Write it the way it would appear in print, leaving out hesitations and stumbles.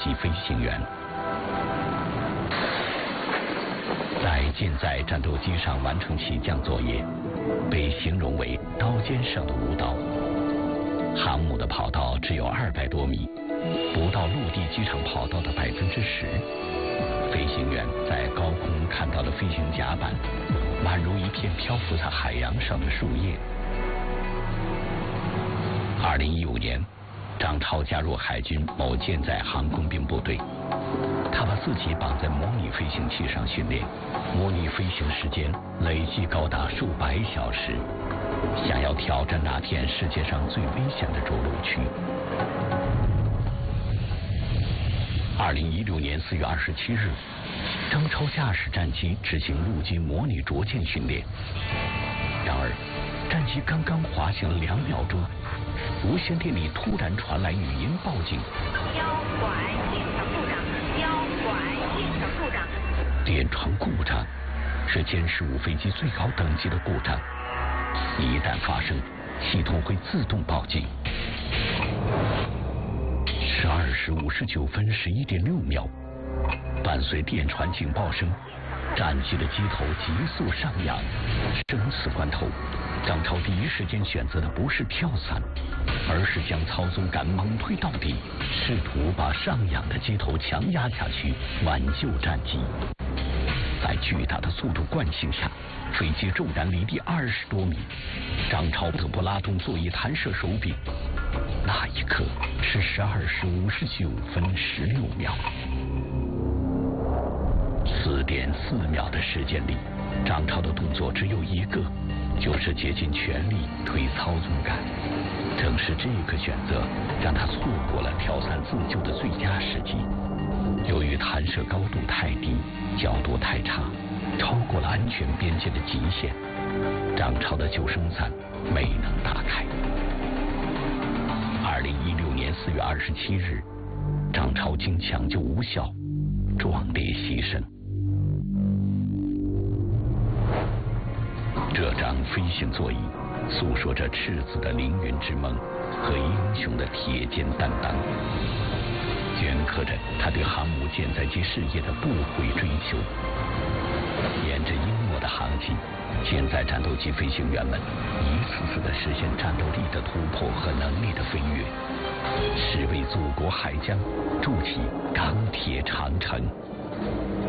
机飞行员。在舰载战斗机上完成起降作业，被形容为刀尖上的舞蹈。航母的跑道只有200多米，不到陆地机场跑道的10%。飞行员在高空看到的飞行甲板，宛如一片漂浮在海洋上的树叶。2015年，张超加入海军某舰载航空兵部队，他把自己绑在模拟飞行器上训练，模拟飞行时间累计高达数百小时，想要挑战那片世界上最危险的着陆区。2016年4月27日，张超驾驶战机执行陆基模拟着舰训练。然而，战机刚刚滑行了2秒钟，无线电里突然传来语音报警： 交管应声故障，交管应声故障。 电传故障是歼15飞机最高等级的故障，一旦发生，系统会自动报警。12时59分11.6秒，伴随电传警报声，战机的机头急速上扬。生死关头，张超第一时间选择的不是跳伞，而是将操纵杆猛推到底，试图把上扬的机头强压下去，挽救战机。在巨大的速度惯性下，飞机骤然离地20多米，张超不得不拉动座椅弹射手柄。那一刻是12时59分16秒。4.4秒的时间里，张超的动作只有一个，就是竭尽全力推操纵杆。正是这个选择，让他错过了跳伞自救的最佳时机。由于弹射高度太低，角度太差，超过了安全边界的极限，张超的救生伞没能打开。2016年4月27日，张超经抢救无效，壮烈牺牲。这张飞行座椅诉说着赤子的凌云之梦和英雄的铁肩担当，镌刻着他对航母舰载机事业的不悔追求。沿着英诺的航迹，舰载战斗机飞行员们一次次地实现战斗力的突破和能力的飞跃，是为祖国海疆筑起钢铁长城。